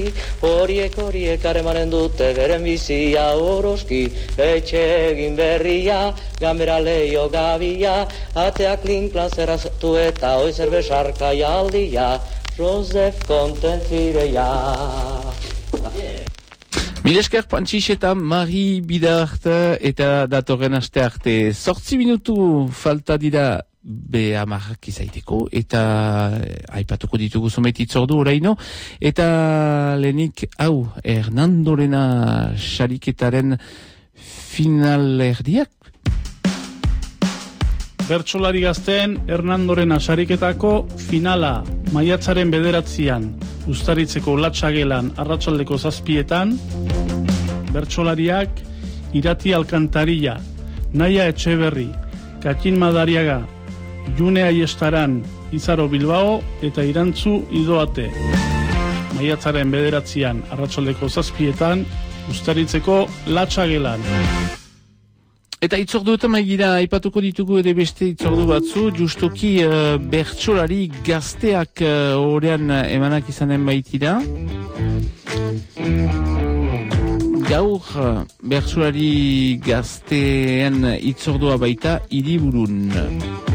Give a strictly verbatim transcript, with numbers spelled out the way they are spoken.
Horiek horiek harremanen dute beren bizia oroski, etxe egin berria, gambera leio gabia, ateak linklan zerraztu eta oizer besarka jaldia, Josef kontentzireia. Milesker Pantxix eta Mari Bidart eta datorren aste arte. Zortzi minutu falta dira be amarrak izaiteko eta aipatuko ditugu zumet itzordu oraino. Eta lehenik hau Hernandorena sariketaren finalerdiak. Bertsolari gazteen Hernandorena sariketako finala maiatzaren bederatzian Uztaritzeko latxagelan arratsaldeko zazpietan, bertsolariak Irati Alkantarilla, Naia Etxeberri, Katin Madariaga, June Aiestaran, Izaro Bilbao eta Irantzu Idoate. Maiatzaren bederatzian arratsaldeko zazpietan Uztaritzeko latxagelan. Eta itzordu eta maigira aipatuko ditugu ere beste itzordu batzu, justuki uh, bertsolari gazteak horrean uh, emanak izanen baitira. Gaur uh, bertsolari gazteen itzordua baita Hiriburun.